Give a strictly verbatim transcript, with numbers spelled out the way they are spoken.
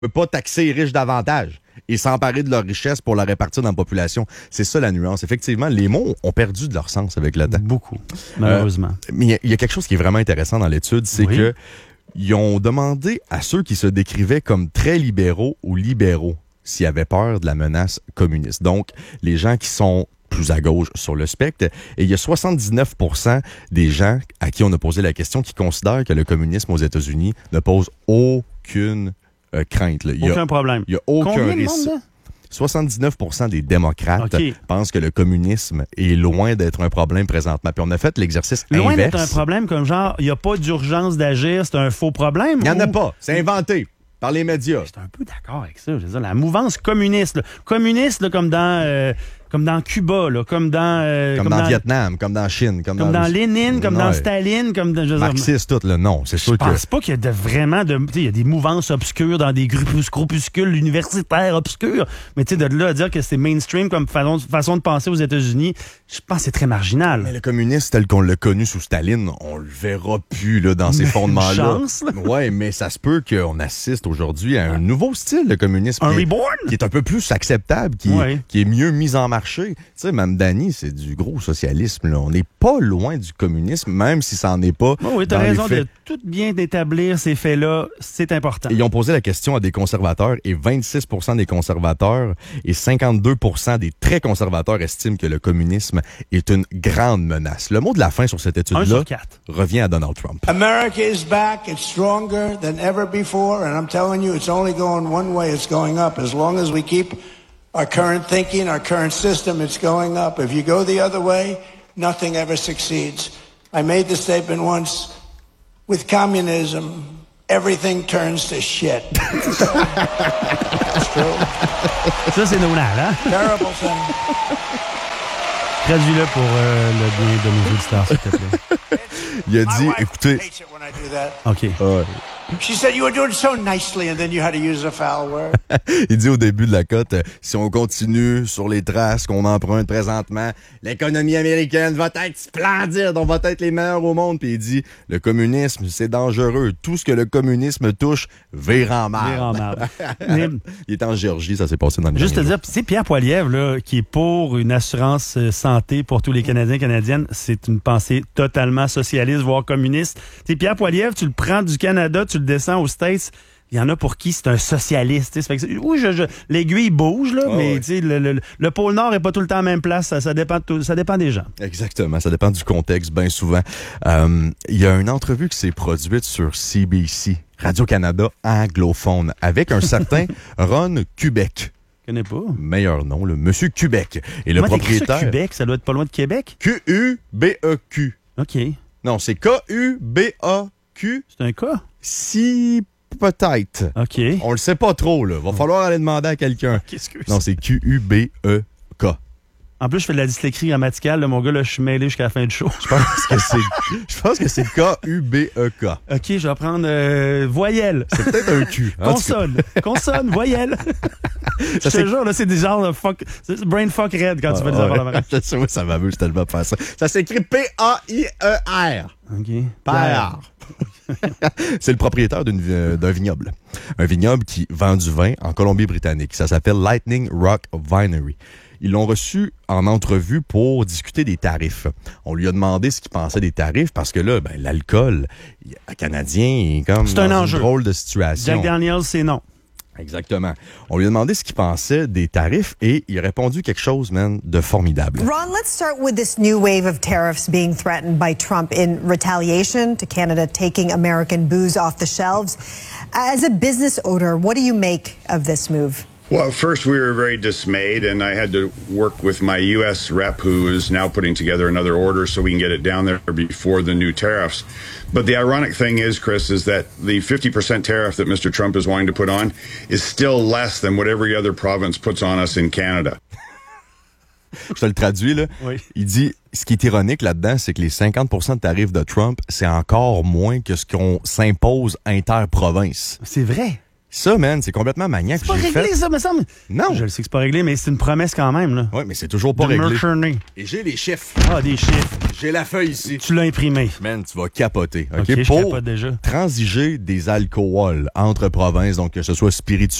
peut pas taxer les riches davantage et s'emparer de leur richesse pour la répartir dans la population. C'est ça la nuance. Effectivement, les mots ont perdu de leur sens avec le temps. Beaucoup, malheureusement. Euh, mais il y, y a quelque chose qui est vraiment intéressant dans l'étude, c'est oui. que ils ont demandé à ceux qui se décrivaient comme très libéraux ou libéraux s'ils avaient peur de la menace communiste. Donc, les gens qui sont plus à gauche sur le spectre, et il y a soixante-dix-neuf pour cent des gens à qui on a posé la question qui considèrent que le communisme aux États-Unis ne pose aucune euh, crainte. Là. Il y a, aucun problème. Il n'y a aucun Combien risque. De monde, là? soixante-dix-neuf pour cent des démocrates okay. pensent que le communisme est loin d'être un problème présentement. Puis on a fait l'exercice loin inverse. Loin d'être un problème comme genre, il n'y a pas d'urgence d'agir, c'est un faux problème? Il n'y en ou... a pas. C'est inventé par les médias. Je suis un peu d'accord avec ça. Je veux dire, la mouvance communiste. Là. Communiste là, comme dans... Euh, comme dans Cuba, là, comme dans... Euh, comme, comme dans, dans Vietnam, comme dans Chine. Comme, comme dans, dans Lénine, comme ouais. dans Staline, comme dans... Marxiste, tout, là, non, c'est sûr que... que... Je pense pas qu'il y a de, vraiment de... Il y a des mouvances obscures dans des groupuscules universitaires obscurs, mais tu sais, de là à dire que c'est mainstream comme façon, façon de penser aux États-Unis, je pense que c'est très marginal. Mais le communisme tel qu'on l'a connu sous Staline, on le verra plus là, dans ces fondements-là. Chance, là. Ouais, mais ça se peut qu'on assiste aujourd'hui à un nouveau style de communisme. Un qui reborn? Est, qui est un peu plus acceptable, qui, ouais. qui est mieux mis en marché. Tu sais, Mme Dany, c'est du gros socialisme. Là. On n'est pas loin du communisme, même si ça n'en est pas. Oh oui, tu as raison de tout bien d'établir ces faits-là. C'est important. Et ils ont posé la question à des conservateurs et vingt-six pour cent des conservateurs et cinquante-deux pour cent des très conservateurs estiment que le communisme est une grande menace. Le mot de la fin sur cette étude-là revient à Donald Trump. America is back. It's stronger than ever before. And I'm telling you, it's only going one way. It's going up. As long as we keep our current thinking, our current system, it's going up. If you go the other way, nothing ever succeeds. I made the statement once, with communism, everything turns to shit. It's true. Ça, c'est nonal, hein? Terrible thing. Traduis-le pour euh, le bien de nos auditeurs, s'il te plaît. Il a dit, écoutez... OK. Ouais. She said you were doing so nicely and then you had to use a foul word. Il dit au début de la cote, euh, si on continue sur les traces qu'on emprunte présentement, l'économie américaine va être splendide, on va être les meilleurs au monde. Puis il dit, le communisme, c'est dangereux. Tout ce que le communisme touche, vire en marde. Vire en marde. Mais... Il est en Géorgie, ça s'est passé dans les Juste te dire, c'est Pierre Poilievre là, qui est pour une assurance santé pour tous les Canadiens et Canadiennes. C'est une pensée totalement socialiste, voire communiste. T'sais, Pierre Poilievre, tu le prends du Canada, tu le descends aux States, il y en a pour qui c'est un socialiste. Ça fait que, oui, je, je, l'aiguille bouge, là, oh, mais ouais. le, le, le pôle Nord n'est pas tout le temps à la même place. Ça, ça, dépend, tout, ça dépend des gens. Exactement. Ça dépend du contexte, bien souvent. Euh, il y a une entrevue qui s'est produite sur C B C, Radio-Canada anglophone, avec un certain Ron Quebec. Je connais pas. Meilleur nom, le Monsieur Quebec. Et le Comment propriétaire... ça, Québec? Ça doit être pas loin de Québec? Q U B E Q. OK. Non, c'est K U B A Q. C'est un cas? Si... Peut-être. OK. On le sait pas trop, là. Va falloir aller demander à quelqu'un. Qu'est-ce que non, c'est Q U B E K. En plus, je fais de la dyslexie grammaticale. Là, mon gars, là, je suis mêlé jusqu'à la fin du show. Je pense que c'est, je pense que c'est K U B E K. OK, je vais prendre euh, voyelle. C'est peut-être un Q. Consonne. Consonne, voyelle. Je te jure, là, c'est des genres de fuck, c'est brain fuck red quand ah, tu fais des ouais. affaires de Je sais, moi, ça m'amuse tellement de faire ça. Ça s'écrit P A I E R. OK. Père. C'est le propriétaire d'une, euh, d'un vignoble. Un vignoble qui vend du vin en Colombie-Britannique. Ça s'appelle Lightning Rock Winery. Ils l'ont reçu en entrevue pour discuter des tarifs. On lui a demandé ce qu'il pensait des tarifs parce que là, ben, l'alcool, le Canadien est comme c'est dans un une enjeu. drôle de situation. Jack Daniels, c'est non. Exactement. On lui a demandé ce qu'il pensait des tarifs et il a répondu quelque chose, man, de formidable. Ron, let's start with this new wave of tariffs being threatened by Trump in retaliation to Canada taking American booze off the shelves. As a business owner, what do you make of this move? Well, first we were very dismayed, and I had to work with my U S rep who is now putting together another order so we can get it down there before the new tariffs. But the ironic thing is, Chris, is that the fifty percent tariff that Mister Trump is wanting to put on is still less than what every other province puts on us in Canada. Je te le traduis, là. Oui. Il dit, ce qui est ironique là-dedans, c'est que les cinquante pour cent de tarifs de Trump, c'est encore moins que ce qu'on s'impose inter-province. C'est vrai. Ça, man, c'est complètement maniaque. C'est pas J'ai réglé, fait... ça, me semble. Non. Je le sais que c'est pas réglé, mais c'est une promesse quand même, là. Oui, mais c'est toujours pas De réglé. Mercury. Et j'ai les chiffres. Ah, des chiffres. J'ai la feuille ici. Tu l'as imprimé. Man, tu vas capoter. OK, OK, je pour capote déjà. transiger des alcools entre provinces, donc que ce soit spiritueux,